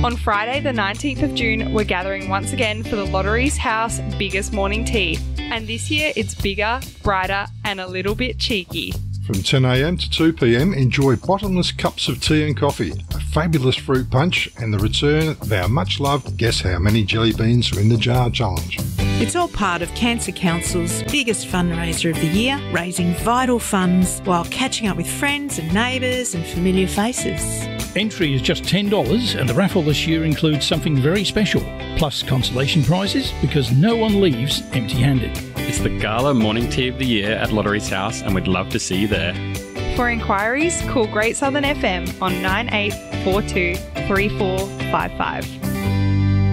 On Friday, the 19th of June, we're gathering once again for the Lotteries House biggest morning tea. And this year, it's bigger, brighter, and a little bit cheeky. From 10am to 2pm, enjoy bottomless cups of tea and coffee, a fabulous fruit punch, and the return of our much-loved Guess How Many Jelly Beans Are in the Jar challenge. It's all part of Cancer Council's biggest fundraiser of the year, raising vital funds while catching up with friends and neighbours and familiar faces. Entry is just $10 and the raffle this year includes something very special, plus consolation prizes because no one leaves empty-handed. It's the Gala Morning Tea of the Year at Lotteries House and we'd love to see you there. For inquiries, call Great Southern FM on 9842 3455.